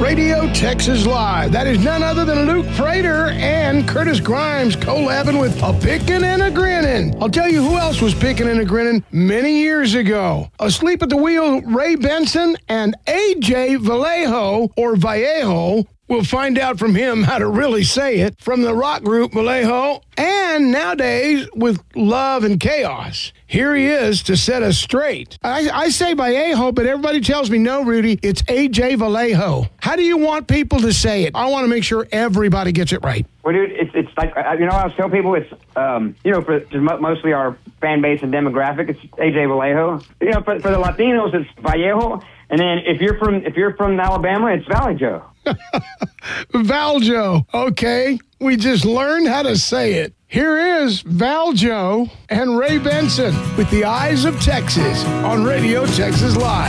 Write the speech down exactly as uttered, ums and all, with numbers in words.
Radio Texas Live. That is none other than Luke Prater and Curtis Grimes collabing with A Pickin' and a Grinnin'. I'll tell you who else was picking and a grinning many years ago. Asleep at the wheel, Ray Benson and A J Vallejo, or Vallejo. We'll find out from him how to really say it, from the rock group Vallejo, and nowadays with Love and Chaos. Here he is to set us straight. I, I say Vallejo, but everybody tells me, no, Rudy, it's A J Vallejo. How do you want people to say it? I want to make sure everybody gets it right. Well, dude, it's, it's like, you know, I always tell people it's, um, you know, for mostly our fan base and demographic, it's A J Vallejo. You know, for, for the Latinos, it's Vallejo. And then if you're from if you're from Alabama, it's Valley Joe. Valjo. Okay, we just learned how to say it. Here is Valjo and Ray Benson with The Eyes of Texas on Radio Texas Live.